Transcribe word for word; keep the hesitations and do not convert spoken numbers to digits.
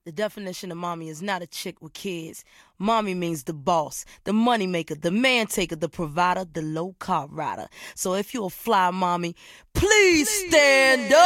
The definition of mommy is not a chick with kids. Mommy means the boss, the money maker, the man taker, the provider, the low car rider. So if you're a fly mommy, please stand up.